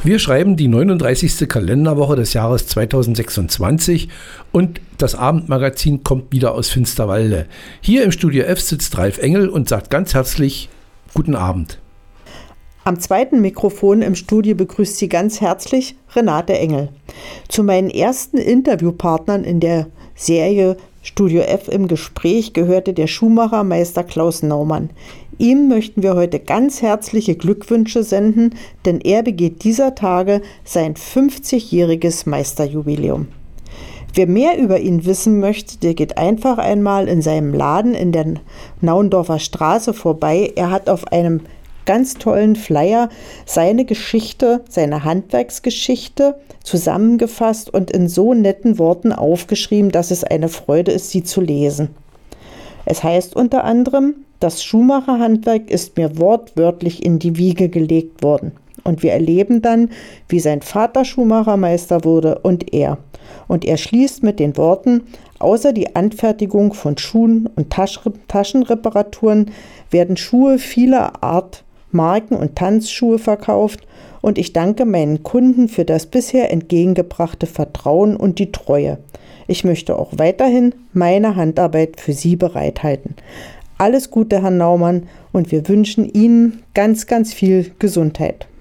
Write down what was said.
Wir schreiben die 39. Kalenderwoche des Jahres 2026 und das Abendmagazin kommt wieder aus Finsterwalde. Hier im Studio F sitzt Ralf Engel und sagt ganz herzlich Guten Abend. Am zweiten Mikrofon im Studio begrüßt Sie ganz herzlich Renate Engel. Zu meinen ersten Interviewpartnern in der Serie Studio F im Gespräch gehörte der Schuhmachermeister Klaus Naumann. Ihm möchten wir heute ganz herzliche Glückwünsche senden, denn er begeht dieser Tage sein 50-jähriges Meisterjubiläum. Wer mehr über ihn wissen möchte, der geht einfach einmal in seinem Laden in der Naundorfer Straße vorbei. Er hat auf einem ganz tollen Flyer seine Geschichte, seine Handwerksgeschichte zusammengefasst und in so netten Worten aufgeschrieben, dass es eine Freude ist, sie zu lesen. Es heißt unter anderem, das Schuhmacherhandwerk ist mir wortwörtlich in die Wiege gelegt worden. Und wir erleben dann, wie sein Vater Schuhmachermeister wurde und er. Und er schließt mit den Worten, außer die Anfertigung von Schuhen und Taschenreparaturen werden Schuhe vieler Art, Marken und Tanzschuhe verkauft und ich danke meinen Kunden für das bisher entgegengebrachte Vertrauen und die Treue. Ich möchte auch weiterhin meine Handarbeit für Sie bereithalten. Alles Gute, Herr Naumann, und wir wünschen Ihnen ganz, ganz viel Gesundheit.